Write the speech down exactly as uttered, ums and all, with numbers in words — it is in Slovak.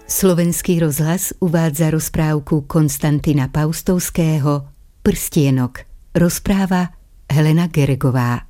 Slovenský rozhlas uvádza rozprávku Konstantina Paustovského Prstienok. Rozpráva Helena Geregová.